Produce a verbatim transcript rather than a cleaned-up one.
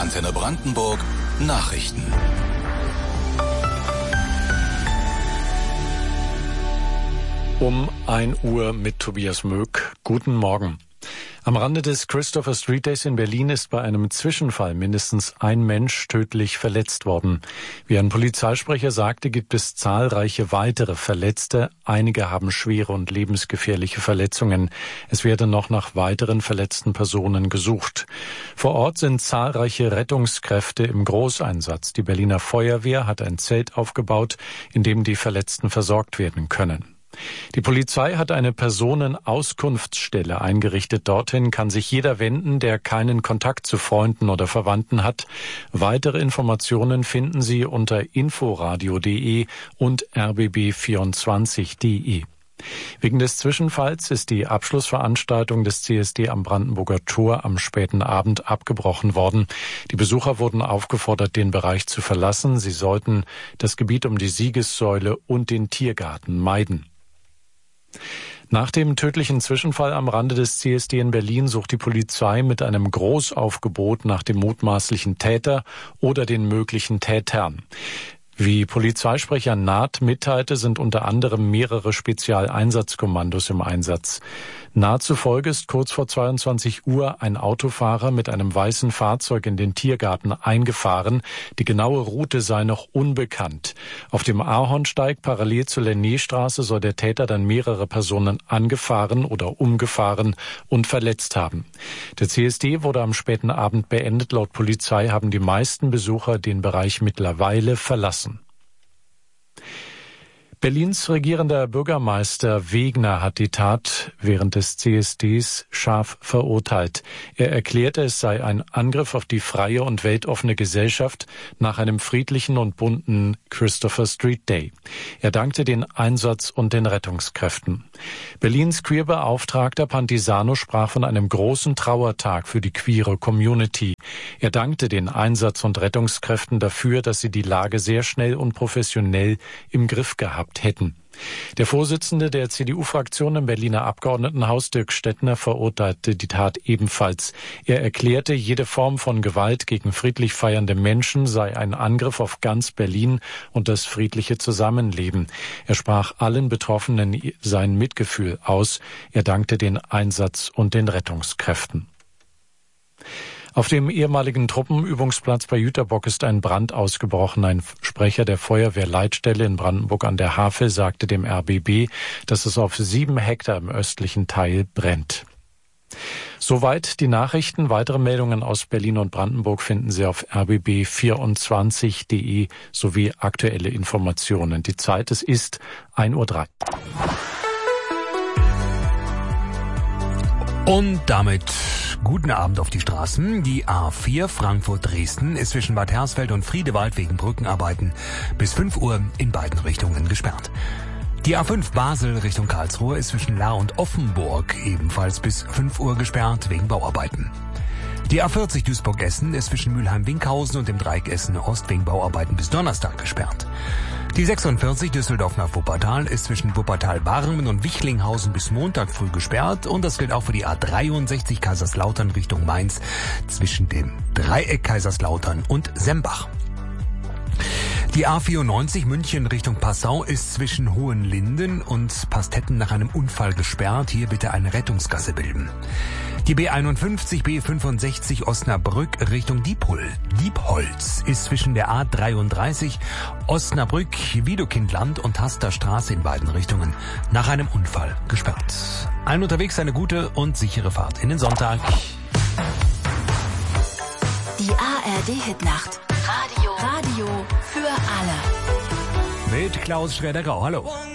Antenne Brandenburg Nachrichten. Um ein Uhr mit Tobias Möck. Guten Morgen. Am Rande des Christopher Street Days in Berlin ist bei einem Zwischenfall mindestens ein Mensch tödlich verletzt worden. Wie ein Polizeisprecher sagte, gibt es zahlreiche weitere Verletzte. Einige haben schwere und lebensgefährliche Verletzungen. Es werde noch nach weiteren verletzten Personen gesucht. Vor Ort sind zahlreiche Rettungskräfte im Großeinsatz. Die Berliner Feuerwehr hat ein Zelt aufgebaut, in dem die Verletzten versorgt werden können. Die Polizei hat eine Personenauskunftsstelle eingerichtet. Dorthin kann sich jeder wenden, der keinen Kontakt zu Freunden oder Verwandten hat. Weitere Informationen finden Sie unter inforadio punkt de und r b b vierundzwanzig punkt de. Wegen des Zwischenfalls ist die Abschlussveranstaltung des C S D am Brandenburger Tor am späten Abend abgebrochen worden. Die Besucher wurden aufgefordert, den Bereich zu verlassen. Sie sollten das Gebiet um die Siegessäule und den Tiergarten meiden. Nach dem tödlichen Zwischenfall am Rande des C S D in Berlin sucht die Polizei mit einem Großaufgebot nach dem mutmaßlichen Täter oder den möglichen Tätern. Wie Polizeisprecher Naht mitteilte, sind unter anderem mehrere Spezialeinsatzkommandos im Einsatz. Naht zufolge ist kurz vor zweiundzwanzig Uhr ein Autofahrer mit einem weißen Fahrzeug in den Tiergarten eingefahren. Die genaue Route sei noch unbekannt. Auf dem Ahornsteig parallel zur Lennéstraße soll der Täter dann mehrere Personen angefahren oder umgefahren und verletzt haben. Der C S D wurde am späten Abend beendet. Laut Polizei haben die meisten Besucher den Bereich mittlerweile verlassen. Berlins regierender Bürgermeister Wegner hat die Tat während des C S Ds scharf verurteilt. Er erklärte, es sei ein Angriff auf die freie und weltoffene Gesellschaft nach einem friedlichen und bunten Christopher Street Day. Er dankte den Einsatz und den Rettungskräften. Berlins Queerbeauftragter Pantisano sprach von einem großen Trauertag für die queere Community. Er dankte den Einsatz- und Rettungskräften dafür, dass sie die Lage sehr schnell und professionell im Griff gehabt hätten. Der Vorsitzende der C D U-Fraktion im Berliner Abgeordnetenhaus, Dirk Stettner, verurteilte die Tat ebenfalls. Er erklärte, jede Form von Gewalt gegen friedlich feiernde Menschen sei ein Angriff auf ganz Berlin und das friedliche Zusammenleben. Er sprach allen Betroffenen sein Mitgefühl aus. Er dankte den Einsatz- und den Rettungskräften. Auf dem ehemaligen Truppenübungsplatz bei Jüterbock ist ein Brand ausgebrochen. Ein Sprecher der Feuerwehrleitstelle in Brandenburg an der Havel sagte dem R B B, dass es auf sieben Hektar im östlichen Teil brennt. Soweit die Nachrichten. Weitere Meldungen aus Berlin und Brandenburg finden Sie auf r b b vierundzwanzig punkt de sowie aktuelle Informationen. Die Zeit, es ist ein Uhr drei. Und damit guten Abend auf die Straßen. Die A vier Frankfurt-Dresden ist zwischen Bad Hersfeld und Friedewald wegen Brückenarbeiten bis fünf Uhr in beiden Richtungen gesperrt. Die A fünf Basel Richtung Karlsruhe ist zwischen Lahr und Offenburg ebenfalls bis fünf Uhr gesperrt wegen Bauarbeiten. Die A vierzig Duisburg-Essen ist zwischen Mülheim-Winkhausen und dem Dreieck Essen-Ost wegen Bauarbeiten bis Donnerstag gesperrt. Die sechsundvierzig Düsseldorf nach Wuppertal ist zwischen Wuppertal-Barmen und Wichlinghausen bis Montag früh gesperrt und das gilt auch für die A dreiundsechzig Kaiserslautern Richtung Mainz zwischen dem Dreieck Kaiserslautern und Sembach. Die A vierundneunzig München Richtung Passau ist zwischen Hohenlinden und Pastetten nach einem Unfall gesperrt. Hier bitte eine Rettungsgasse bilden. Die B einundfünfzig, B fünfundsechzig Osnabrück Richtung Diepol, Diepholz ist zwischen der A dreiunddreißig Osnabrück, Wiedekindland und Hasterstraße in beiden Richtungen nach einem Unfall gesperrt. Allen unterwegs eine gute und sichere Fahrt in den Sonntag. Die A R D-Hitnacht. Radio. Radio für alle. Mit Klaus Schroeder-Grau. Hallo.